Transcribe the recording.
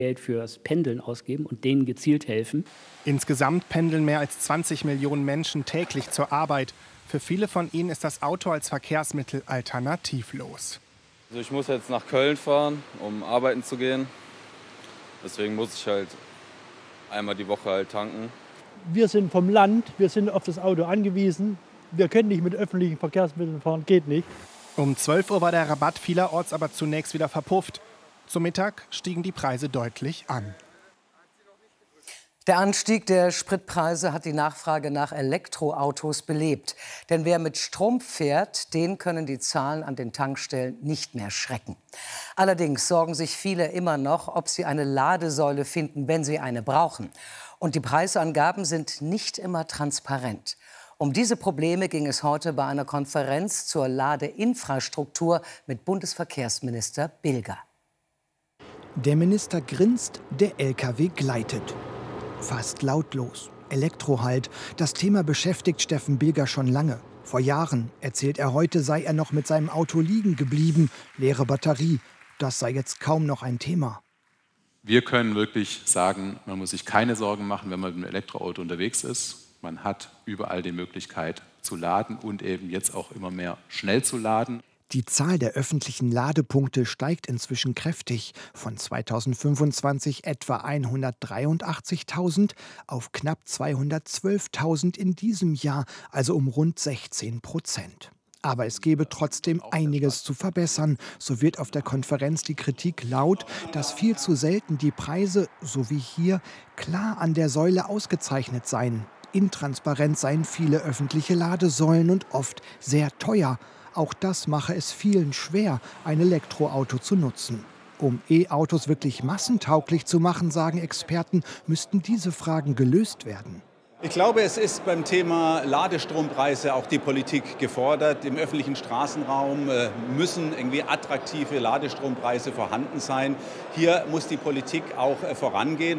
Geld fürs Pendeln ausgeben und denen gezielt helfen. Insgesamt pendeln mehr als 20 Millionen Menschen täglich zur Arbeit. Für viele von ihnen ist das Auto als Verkehrsmittel alternativlos. Also ich muss jetzt nach Köln fahren, um arbeiten zu gehen. Deswegen muss ich halt einmal die Woche halt tanken. Wir sind vom Land, wir sind auf das Auto angewiesen. Wir können nicht mit öffentlichen Verkehrsmitteln fahren, geht nicht. Um 12 Uhr war der Rabatt vielerorts aber zunächst wieder verpufft. Zum Mittag stiegen die Preise deutlich an. Der Anstieg der Spritpreise hat die Nachfrage nach Elektroautos belebt. Denn wer mit Strom fährt, den können die Zahlen an den Tankstellen nicht mehr schrecken. Allerdings sorgen sich viele immer noch, ob sie eine Ladesäule finden, wenn sie eine brauchen. Und die Preisangaben sind nicht immer transparent. Um diese Probleme ging es heute bei einer Konferenz zur Ladeinfrastruktur mit Bundesverkehrsminister Bilger. Der Minister grinst, der LKW gleitet. Fast lautlos. Elektro halt. Das Thema beschäftigt Steffen Bilger schon lange. Vor Jahren, erzählt er heute, sei er noch mit seinem Auto liegen geblieben. Leere Batterie. Das sei jetzt kaum noch ein Thema. Wir können wirklich sagen, man muss sich keine Sorgen machen, wenn man mit einem Elektroauto unterwegs ist. Man hat überall die Möglichkeit zu laden und eben jetzt auch immer mehr schnell zu laden. Die Zahl der öffentlichen Ladepunkte steigt inzwischen kräftig. Von 2025 etwa 183.000 auf knapp 212.000 in diesem Jahr, also um rund 16%. Aber es gäbe trotzdem einiges zu verbessern. So wird auf der Konferenz die Kritik laut, dass viel zu selten die Preise, so wie hier, klar an der Säule ausgezeichnet seien. Intransparent seien viele öffentliche Ladesäulen und oft sehr teuer. Auch das mache es vielen schwer, ein Elektroauto zu nutzen. Um E-Autos wirklich massentauglich zu machen, sagen Experten, müssten diese Fragen gelöst werden. Ich glaube, es ist beim Thema Ladestrompreise auch die Politik gefordert. Im öffentlichen Straßenraum müssen irgendwie attraktive Ladestrompreise vorhanden sein. Hier muss die Politik auch vorangehen.